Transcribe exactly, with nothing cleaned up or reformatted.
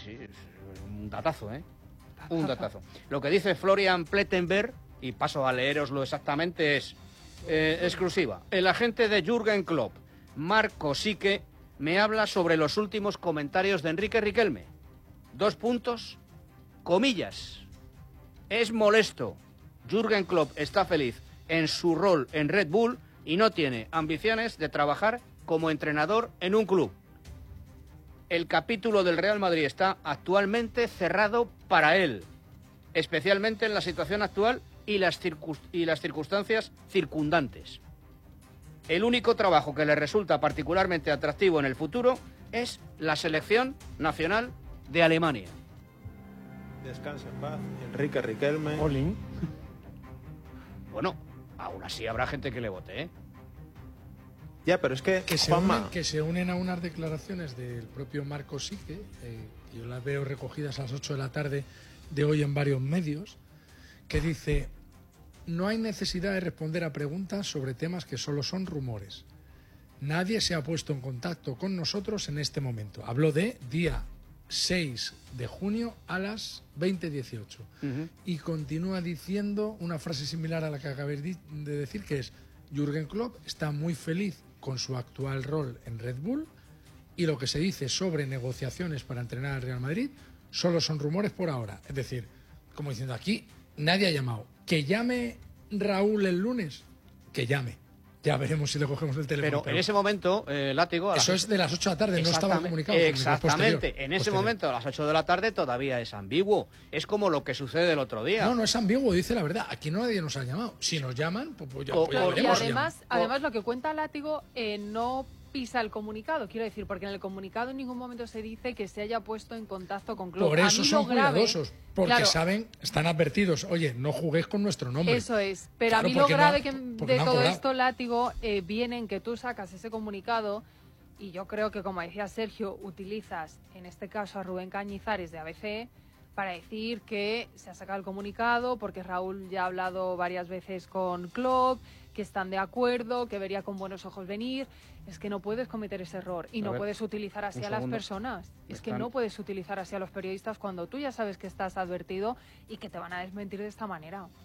sí, es un datazo, ¿eh? Un datazo. Lo que dice Florian Plettenberg, y paso a leeroslo exactamente, es eh, exclusiva. El agente de Jürgen Klopp, Marco Sique, me habla sobre los últimos comentarios de Enrique Riquelme. Dos puntos, comillas. Es molesto. Jürgen Klopp está feliz en su rol en Red Bull y no tiene ambiciones de trabajar como entrenador en un club. El capítulo del Real Madrid está actualmente cerrado para él, especialmente en la situación actual y las, circun- y las circunstancias circundantes. El único trabajo que le resulta particularmente atractivo en el futuro es la selección nacional de Alemania. Descansa en paz, Enrique Riquelme. Olin. Bueno, aún así habrá gente que le vote, ¿eh? Ya, pero es que, Que se, Juanma, unen, que se unen a unas declaraciones del propio Marco Sique, eh, yo las veo recogidas a las ocho de la tarde de hoy en varios medios, que dice: no hay necesidad de responder a preguntas sobre temas que solo son rumores. Nadie se ha puesto en contacto con nosotros en este momento. Habló de día seis de junio a las veinte dieciocho. Uh-huh. Y continúa diciendo una frase similar a la que acabé de decir, que es: Jürgen Klopp está muy feliz con su actual rol en Red Bull, y lo que se dice sobre negociaciones para entrenar al Real Madrid solo son rumores por ahora. Es decir, como diciendo, aquí nadie ha llamado. Que llame Raúl el lunes, que llame. Ya veremos si le cogemos el teléfono. Pero, pero en ese momento, eh, Látigo... Eso las... es de las ocho de la tarde, no estaba comunicado. Exactamente. Posterior, en ese posterior. momento, a las ocho de la tarde, todavía es ambiguo. Es como lo que sucede el otro día. No, no es ambiguo, dice la verdad. Aquí no nadie nos ha llamado. Si nos llaman, pues, pues ya, O, pues ya por, y veremos. además, además, lo que cuenta Látigo eh, no pisa el comunicado, quiero decir, porque en el comunicado en ningún momento se dice que se haya puesto en contacto con Klopp. Por eso son grave, cuidadosos, porque claro, saben, están advertidos, oye, no juguéis con nuestro nombre. Eso es, pero Claro, a mí lo grave no, que de no todo cobrado. esto, Látigo, eh, viene en que tú sacas ese comunicado y yo creo que, como decía Sergio, utilizas, en este caso, a Rubén Cañizares de A B C para decir que se ha sacado el comunicado porque Raúl ya ha hablado varias veces con Klopp, que están de acuerdo, que vería con buenos ojos venir. Es que no puedes cometer ese error y A no ver, puedes utilizar así a las personas. Es que Están... no puedes utilizar así a los periodistas cuando tú ya sabes que estás advertido y que te van a desmentir de esta manera.